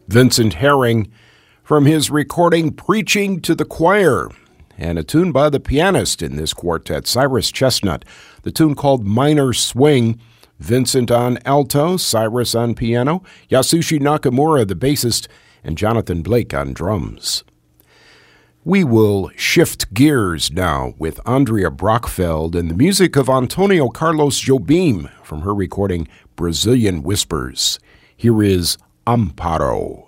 Vincent Herring from his recording Preaching to the Choir, and a tune by the pianist in this quartet, Cyrus Chestnut, the tune called Minor Swing. Vincent on alto, Cyrus on piano, Yasushi Nakamura, the bassist, and Jonathan Blake on drums. We will shift gears now with Andrea Brockfeld and the music of Antonio Carlos Jobim from her recording Brazilian Whispers. Here is Amparo.